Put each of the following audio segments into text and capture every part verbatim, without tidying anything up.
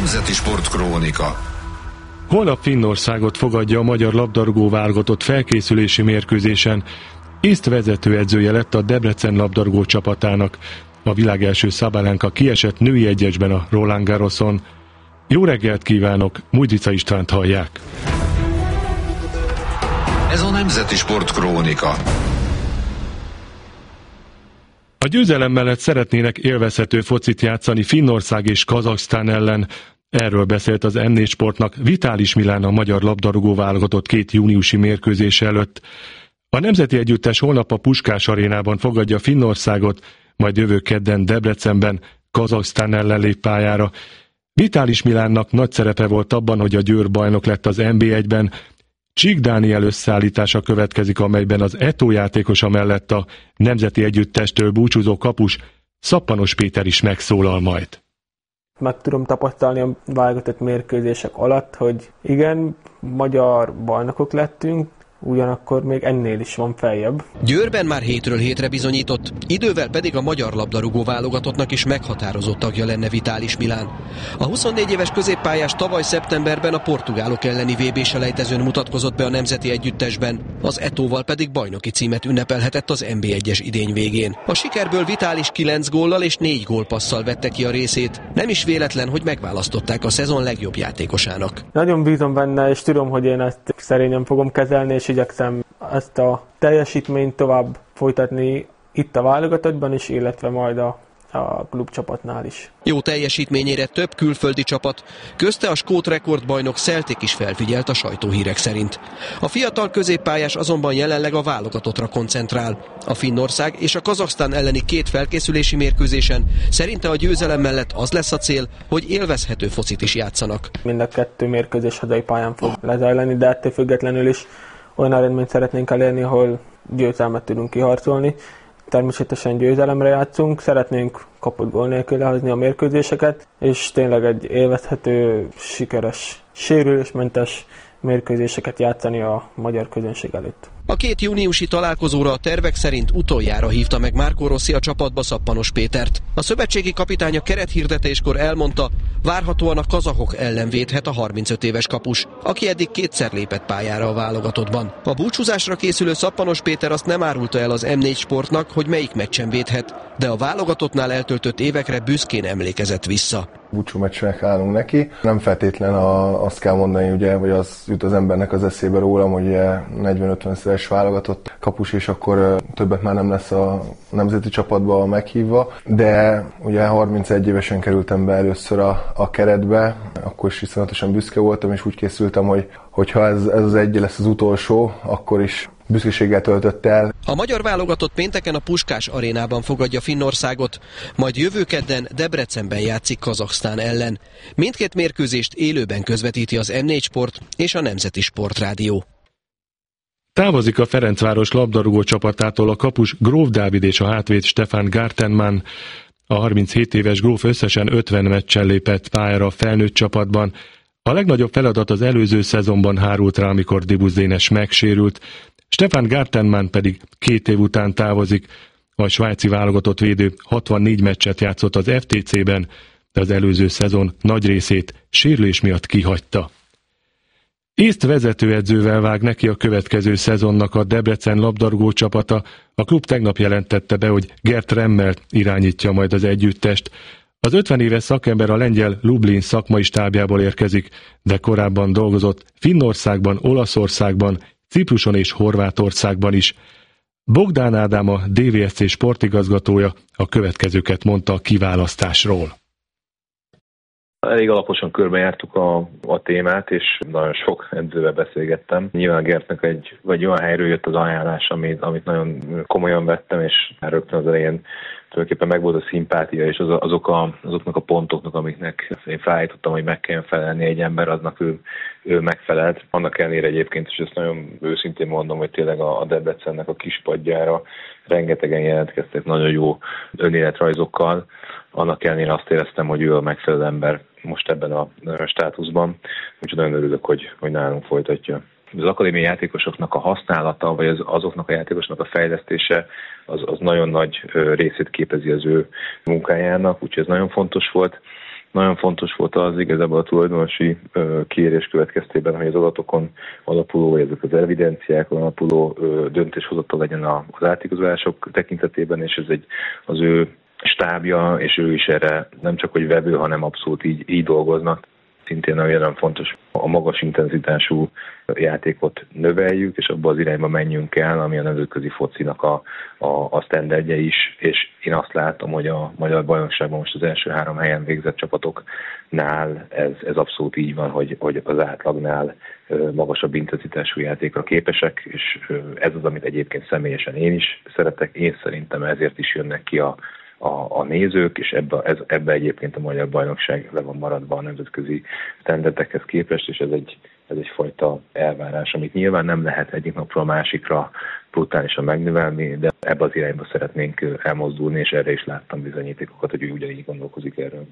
Nemzeti Sportkrónika. Holnap Finnországot fogadja a magyar labdarúgó-válogatott felkészülési mérkőzésen. Észt vezetőedzője lett a Debrecen labdarúgó csapatának. A világ első Szabálánka kiesett női egyesben a Roland Garroson. Jó reggelt kívánok, Mújdica Istvánt hallják. Ez a Nemzeti Sportkrónika. A győzelem mellett szeretnének élvezhető focit játszani Finnország és Kazaksztán ellen. Erről beszélt az em négy Sportnak Vitális Milán a magyar labdarúgó válogatott két júniusi mérkőzése előtt. A nemzeti együttes holnap a Puskás arénában fogadja Finnországot, majd jövő kedden Debrecenben Kazaksztán ellen lép pályára. Vitális Milánnak nagy szerepe volt abban, hogy a Győr bajnok lett az en bé egyben. Csík Dániel összeállítása következik, amelyben az Eto játékosa mellett a nemzeti együttestől búcsúzó kapus Szappanos Péter is megszólal majd. Meg tudom tapasztalni a válogatott mérkőzések alatt, hogy igen, magyar bajnokok lettünk, ugyanakkor még ennél is van feljebb. Győrben már hétről hétre bizonyított, idővel pedig a magyar labdarúgó válogatottnak is meghatározott tagja lenne Vitális Milán. A huszonnégy éves középpályás tavaly szeptemberben a portugálok elleni vé bé-selejtezőn mutatkozott be a nemzeti együttesben, az Etóval pedig bajnoki címet ünnepelhetett az en bé egyes idény végén. A sikerből Vitális kilenc góllal és négy gólpasszal vette ki a részét. Nem is véletlen, hogy megválasztották a szezon legjobb játékosának. Nagyon bízom benne, és tudom, hogy én ezt szerényen fogom kezelni, és igyekszem ezt a teljesítményt tovább folytatni itt a válogatottban is, illetve majd a, a klubcsapatnál is. Jó teljesítményére több külföldi csapat, közte a skót rekordbajnok Celtic is felfigyelt a sajtóhírek szerint. A fiatal középpályás azonban jelenleg a válogatottra koncentrál. A Finnország és a Kazaksztán elleni két felkészülési mérkőzésen szerinte a győzelem mellett az lesz a cél, hogy élvezhető focit is játszanak. Mind a kettő mérkőzés hazai pályán fog lezajlani, de ettől függetlenül is olyan eredményt szeretnénk elérni, ahol győzelmet tudunk kiharcolni. Természetesen győzelemre játszunk, szeretnénk kapott gól nélkül lehozni a mérkőzéseket, és tényleg egy élvezhető, sikeres, sérülésmentes mérkőzéseket játszani a magyar közönség előtt. A két júniusi találkozóra a tervek szerint utoljára hívta meg Marco Rossi a csapatba Szappanos Pétert. A szövetségi kapitány a kerethirdetéskor elmondta, várhatóan a kazahok ellen védhet a harmincöt éves kapus, aki eddig kétszer lépett pályára a válogatottban. A búcsúzásra készülő Szappanos Péter azt nem árulta el az em négy Sportnak, hogy melyik meccsen védhet, de a válogatottnál eltöltött évekre büszkén emlékezett vissza. Búcsú meccsnek állunk neki. Nem feltétlen a, azt kell mondani, ugye, vagy az jut az embernek az eszébe rólam, hogy negyven-ötven-szeres válogatott kapus, és akkor többet már nem lesz a nemzeti csapatba meghívva. De ugye harmincegy évesen kerültem be először a, a keretbe, akkor is iszonyatosan büszke voltam, és úgy készültem, hogy hogyha ez, ez az egy lesz az utolsó, akkor is büszkeséggel töltött el. A magyar válogatott pénteken a Puskás arénában fogadja Finnországot, majd jövő kedden Debrecenben játszik Kazaksztán ellen. Mindkét mérkőzést élőben közvetíti az em négy Sport és a Nemzeti Sportrádió. Távozik a Ferencváros labdarúgó csapatától a kapus Gróf Dávid és a hátvéd Stefan Gartenmann. A harminchét éves Gróf összesen ötven meccsen lépett pályára a felnőtt csapatban. A legnagyobb feladat az előző szezonban hárult rá, amikor Dibusz Dénes megsérült. Stefan Gartenmann pedig két év után távozik. A svájci válogatott védő hatvannégy meccset játszott az ef té cében, de az előző szezon nagy részét sérülés miatt kihagyta. Észt vezetőedzővel vág neki a következő szezonnak a Debrecen labdarúgó csapata. A klub tegnap jelentette be, hogy Gert Remmel irányítja majd az együttest. Az ötven éves szakember a lengyel Lublin szakmai stábjából érkezik, de korábban dolgozott Finnországban, Olaszországban, Cipruson és Horvátországban is. Bogdán Ádám, a dé vé es cé sportigazgatója a következőket mondta a kiválasztásról. Elég alaposan körbejártuk a, a témát, és nagyon sok edzővel beszélgettem. Nyilván Gertnek egy, vagy olyan helyről jött az ajánlás, amit, amit nagyon komolyan vettem, és rögtön az elején tulajdonképpen megvolt a szimpátia, és az, azok a, azoknak a pontoknak, amiknek én felállítottam, hogy meg kell felelni egy ember, aznak ő, ő megfelelt. Annak ellenére egyébként, és ezt nagyon őszintén mondom, hogy tényleg a, a Debrecennek a kispadjára rengetegen jelentkeztek nagyon jó önéletrajzokkal. Annak ellenére azt éreztem, hogy ő a megfelelő ember most ebben a státuszban, úgyhogy nagyon örülök, hogy, hogy nálunk folytatja. Az akadémiai játékosoknak a használata, vagy az, azoknak a játékosoknak a fejlesztése, az, az nagyon nagy részét képezi az ő munkájának, úgyhogy ez nagyon fontos volt. nagyon fontos volt az igazából a tulajdonosi kérés következtében, hogy az adatokon alapuló, vagy ezek az evidenciákon alapuló döntéshozatal legyen az átigazolások tekintetében, és ez egy az ő stábja, és ő is erre nem csak hogy vevő, hanem abszolút így, így dolgoznak. Szintén nagyon fontos, a magas intenzitású játékot növeljük, és abba az irányba menjünk el, ami a nemzetközi focinak a, a, a standardje is, és én azt látom, hogy a magyar bajnokságban most az első három helyen végzett csapatoknál ez, ez abszolút így van, hogy, hogy az átlagnál magasabb intenzitású játékra képesek, és ez az, amit egyébként személyesen én is szeretek, én szerintem ezért is jönnek ki a A, a nézők, és ebbe, ez, ebbe egyébként a magyar bajnokság le van maradva a nemzetközi standardekhez képest, és ez egy, ez egyfajta elvárás, amit nyilván nem lehet egyik napról a másikra brutálisan megnövelni, de ebbe az irányba szeretnénk elmozdulni, és erre is láttam bizonyítékokat, hogy ő ugyanígy gondolkozik erről.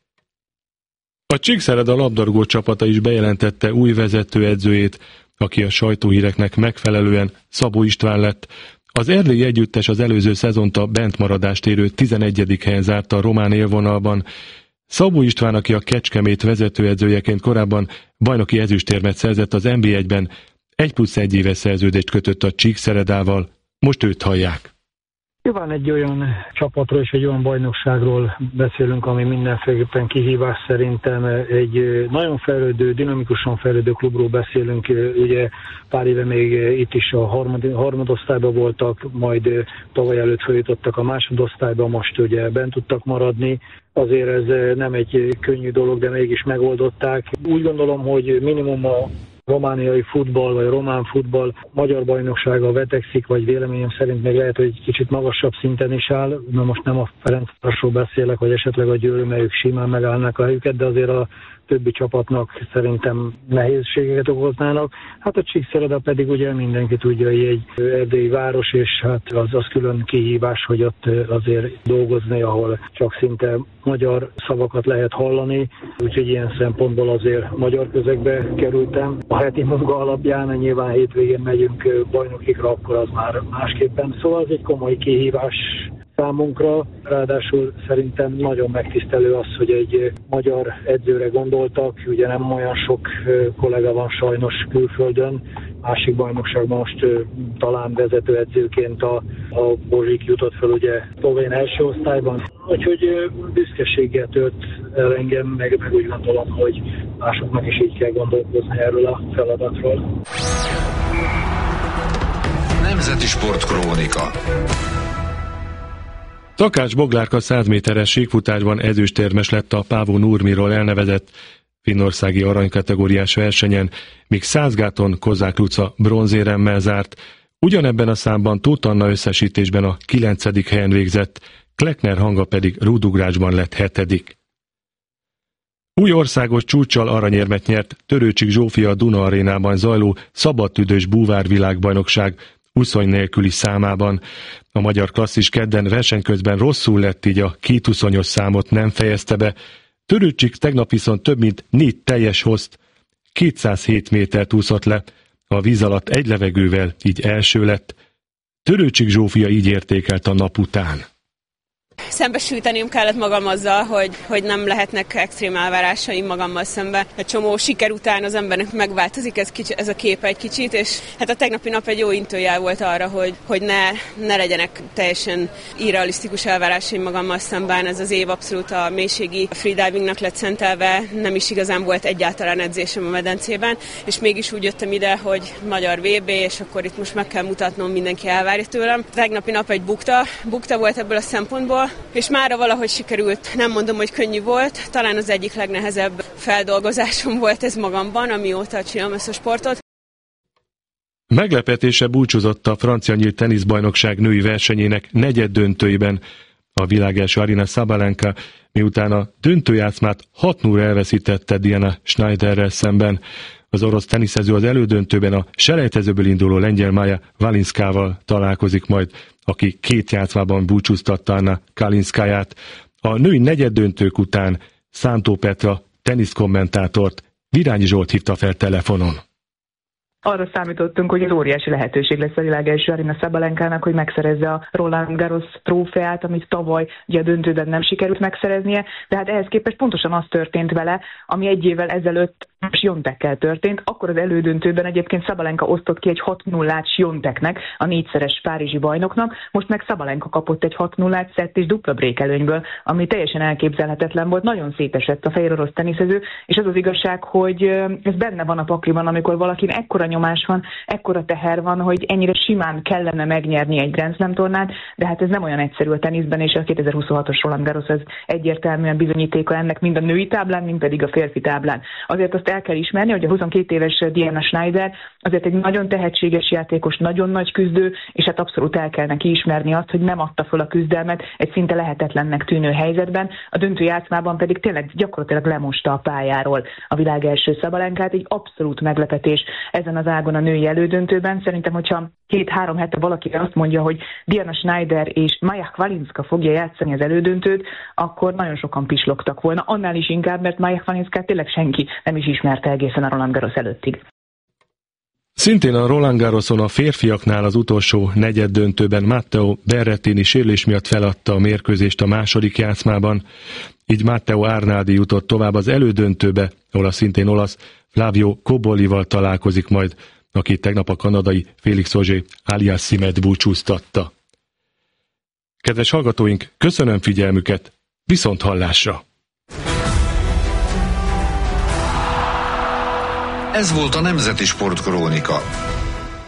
A Csíkszereda labdarúgó csapata is bejelentette új vezetőedzőjét, aki a sajtóhíreknek megfelelően Szabó István lett. Az erdélyi együttes az előző szezont a bentmaradást érő tizenegyedik helyen zárta a román élvonalban. Szabó István, aki a Kecskemét vezetőedzőjeként korábban bajnoki ezüstérmet szerzett az en bé egyben, egy plusz egy éves szerződést kötött a Csíkszeredával. Most őt hallják. Nyilván egy olyan csapatról és egy olyan bajnokságról beszélünk, ami mindenféleképpen kihívás szerintem. Egy nagyon fejlődő, dinamikusan fejlődő klubról beszélünk. Ugye pár éve még itt is a harmad, harmadosztályban voltak, majd tavaly előtt feljutottak a másodosztályba, most ugye bent tudtak maradni. Azért ez nem egy könnyű dolog, de mégis megoldották. Úgy gondolom, hogy minimum a romániai futball, vagy román futball magyar bajnoksága vetekszik, vagy véleményem szerint még lehet, hogy egy kicsit magasabb szinten is áll. Na most nem a Ferencvárosról beszélek, vagy esetleg a Győr, mert ők simán megállnak a helyüket, de azért a többi csapatnak szerintem nehézségeket okoznának. Hát a Csíkszereda pedig ugye mindenki tudja, hogy egy erdélyi város, és hát az, az külön kihívás, hogy ott azért dolgozni, ahol csak szinte magyar szavakat lehet hallani, úgyhogy ilyen szempontból azért magyar közegbe kerültem. A heti munka alapján, nyilván hétvégén megyünk bajnokikra, akkor az már másképpen. Szóval ez egy komoly kihívás számunkra, ráadásul szerintem nagyon megtisztelő az, hogy egy magyar edzőre gondoltak, ugye nem olyan sok kollega van sajnos külföldön, másik bajnokságban most talán vezetőedzőként a, a Bozsik jutott fel ugye Szlovén első osztályban. Úgyhogy büszkeséggel tölt el engem, meg, meg úgy gondolom, hogy másoknak is így kell gondolkozni erről a feladatról. Nemzeti Sportkrónika. Takács Boglárka száz méteres síkfutásban ezüstérmes lett a Pávó Nurmiról elnevezett finnországi aranykategóriás versenyen, míg százgáton Kozák Luca bronzéremmel zárt. Ugyanebben a számban Tóth Anna összesítésben a kilencedik helyen végzett, Kleckner Hanga pedig rúdugrásban lett hetedik. Új országos csúccsal aranyérmet nyert Törőcsik Zsófia a Duna arénában zajló szabadtüdős búvárvilágbajnokság úszony nélküli számában. A magyar klasszis kedden verseny közben rosszul lett, így a kéthuszonyos számot nem fejezte be. Törőcsik tegnap viszont több mint négy teljes hozt, kétszázhét métert úszott le, a víz alatt egy levegővel, így első lett. Törőcsik Zsófia így értékelt a nap után. Szembesülteném kellett magam azzal, hogy, hogy nem lehetnek extrém elvárásaim magammal szemben. Egy csomó siker után az embernek megváltozik ez, kicsi, ez a kép egy kicsit, és hát a tegnapi nap egy jó intőjel volt arra, hogy, hogy ne, ne legyenek teljesen irrealisztikus elvárásaim magammal szemben. Ez az év abszolút a mélységi freedivingnak lett szentelve, nem is igazán volt egyáltalán edzésem a medencében, és mégis úgy jöttem ide, hogy magyar vé bé, és akkor itt most meg kell mutatnom, mindenki elvárja tőlem. A tegnapi nap egy bukta, bukta volt ebből a szempontból, és mára valahogy sikerült. Nem mondom, hogy könnyű volt, talán az egyik legnehezebb feldolgozásom volt ez magamban, amióta csinálom ezt a sportot. Meglepetése búcsúzott a francia nyílt teniszbajnokság női versenyének negyed döntőiben. A világ első Aryna Sabalenka, miután a döntőjátszmát hat null elveszítette Diana Schneiderrel szemben. Az orosz teniszező az elődöntőben a selejtezőből induló lengyel Maja Valinszkával találkozik majd, aki két játszmában búcsúztatta Anna Kalinszkáját. A női negyeddöntők után Szántó Petra teniszkommentátort Virányi Zsolt hívta fel telefonon. Arra számítottunk, hogy az óriási lehetőség lesz a világ első Aryna Sabalenkának, hogy megszerezze a Roland Garros trófeát, amit tavaly ugye a döntőben nem sikerült megszereznie, de hát ehhez képest pontosan az történt vele, ami egy évvel ezelőtt Świątekkel történt. Akkor az elődöntőben egyébként Sabalenka osztott ki egy hat nullát Świąteknek, a négyszeres párizsi bajnoknak, most meg Sabalenka kapott egy hat nullát szett és dupla break előnyből, ami teljesen elképzelhetetlen volt, nagyon szétesett a fehér orosz teniszező, és az az igazság, hogy ez benne van a pakliban, amikor valakin ekkora nyomás van, ekkora teher van, hogy ennyire simán kellene megnyerni egy Grand Slam tornát, de hát ez nem olyan egyszerű a teniszben, és a kétezer-huszonhatos Roland Garros ez egyértelműen bizonyítéka ennek mind a női táblán, mind pedig a férfi táblán. Azért azt el kell ismerni, hogy a huszonkét éves Diana Schneider azért egy nagyon tehetséges játékos, nagyon nagy küzdő, és hát abszolút el kell neki ismerni azt, hogy nem adta föl a küzdelmet egy szinte lehetetlennek tűnő helyzetben, a döntőjátszmában pedig tényleg gyakorlatilag lemosta a pályáról a világ első Sabalenkát, egy abszolút meglepetés ezen az ágon a női elődöntőben. Szerintem, hogyha két-három hete valaki azt mondja, hogy Diana Schneider és Maja Hvalinska fogja játszani az elődöntőt, akkor nagyon sokan pislogtak volna, annál is inkább, mert Maja Hvalinskát tényleg senki nem is ismerte egészen a Roland Garros előttig. Szintén a Roland Garroson a férfiaknál az utolsó negyeddöntőben Matteo Berrettini sérülés miatt feladta a mérkőzést a második játszmában, így Matteo Arnaldi jutott tovább az elődöntőbe, ahol a szintén olasz Flavio Cobollival találkozik majd, aki tegnap a kanadai Félix Auger-Aliassimet búcsúztatta. Kedves hallgatóink, köszönöm figyelmüket, viszont hallásra! Ez volt a Nemzeti Sportkrónika.